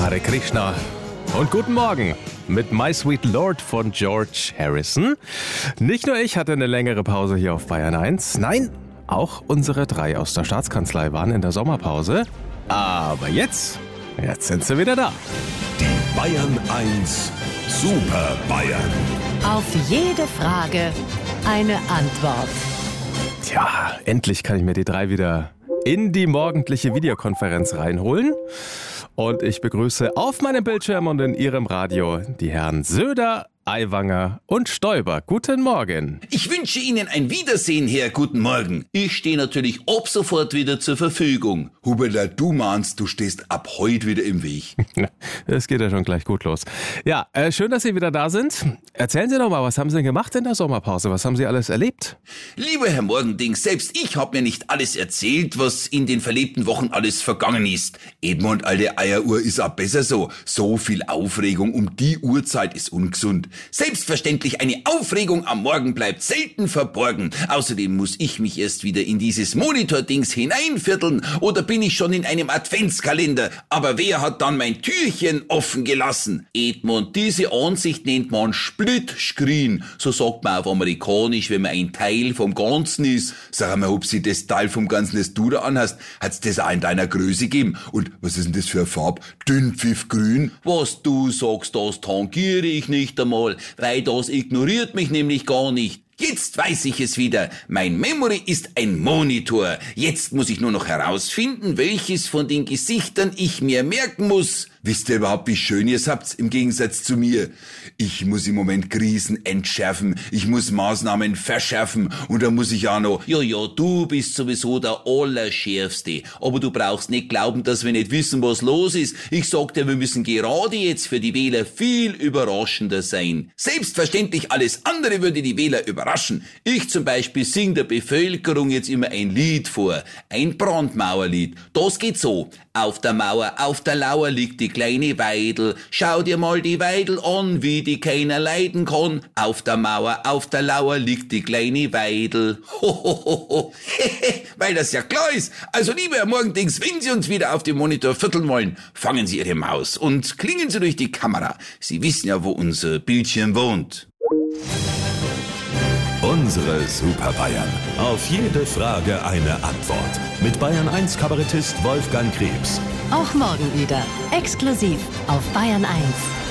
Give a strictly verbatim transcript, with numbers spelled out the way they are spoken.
Hare Krishna und guten Morgen mit My Sweet Lord von George Harrison. Nicht nur ich hatte eine längere Pause hier auf Bayern eins, nein, auch unsere drei aus der Staatskanzlei waren in der Sommerpause. Aber jetzt, jetzt sind sie wieder da. Die Bayern eins Super Bayern. Auf jede Frage eine Antwort. Tja, endlich kann ich mir die drei wieder in die morgendliche Videokonferenz reinholen. Und ich begrüße auf meinem Bildschirm und in Ihrem Radio die Herren Söder, Aiwanger und Stoiber. Guten Morgen. Ich wünsche Ihnen ein Wiedersehen, Herr. Guten Morgen. Ich stehe natürlich ab sofort wieder zur Verfügung. Huberler, du meinst, du stehst ab heute wieder im Weg. Das geht ja schon gleich gut los. Ja, äh, schön, dass Sie wieder da sind. Erzählen Sie doch mal, was haben Sie denn gemacht in der Sommerpause? Was haben Sie alles erlebt? Lieber Herr Morgendings, selbst ich habe mir nicht alles erzählt, was in den verlebten Wochen alles vergangen ist. Edmund, alte Eieruhr, ist auch besser so. So viel Aufregung um die Uhrzeit ist ungesund. Selbstverständlich, eine Aufregung am Morgen bleibt selten verborgen. Außerdem muss ich mich erst wieder in dieses Monitor-Dings hineinvierteln oder bin ich schon in einem Adventskalender. Aber wer hat dann mein Türchen offen gelassen? Edmund, diese Ansicht nennt man Split-Screen. So sagt man auf Amerikanisch, wenn man ein Teil vom Ganzen ist. Sag mal, ob sie das Teil vom Ganzen, das du da anhast, hat's das auch in deiner Größe gegeben? Und was ist denn das für eine Farbe? Dünnpfiffgrün? Was du sagst, das tangiere ich nicht einmal. Weil das ignoriert mich nämlich gar nicht. Jetzt weiß ich es wieder. Mein Memory ist ein Monitor. Jetzt muss ich nur noch herausfinden, welches von den Gesichtern ich mir merken muss. Wisst ihr überhaupt, wie schön ihr es habt, im Gegensatz zu mir? Ich muss im Moment Krisen entschärfen. Ich muss Maßnahmen verschärfen. Und da muss ich auch noch, ja, ja, du bist sowieso der Allerschärfste. Aber du brauchst nicht glauben, dass wir nicht wissen, was los ist. Ich sag dir, wir müssen gerade jetzt für die Wähler viel überraschender sein. Selbstverständlich, alles andere würde die Wähler überraschen. Ich zum Beispiel sing der Bevölkerung jetzt immer ein Lied vor. Ein Brandmauerlied. Das geht so. Auf der Mauer, auf der Lauer liegt die kleine Weidel. Schau dir mal die Weidel an, wie die keiner leiden kann. Auf der Mauer, auf der Lauer liegt die kleine Weidel. Hohoho, weil das ja klar ist. Also lieber Herr Morgendings, wenn Sie uns wieder auf dem Monitor vierteln wollen, fangen Sie Ihre Maus und klingen Sie durch die Kamera. Sie wissen ja, wo unser Bildschirm wohnt. Unsere Super Bayern. Auf jede Frage eine Antwort. Mit Bayern eins Kabarettist Wolfgang Krebs. Auch morgen wieder. Exklusiv auf Bayern eins.